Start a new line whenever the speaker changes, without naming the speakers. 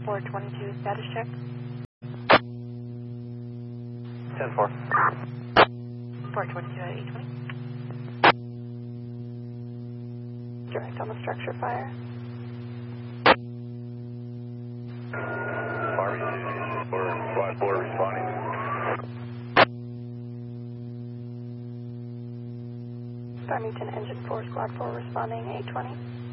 422 status check.
10-4.
422 at 820. Direct on the structure fire.
Army 2 for Squad 4 responding.
Farmington Engine 4, Squad 4 responding 820.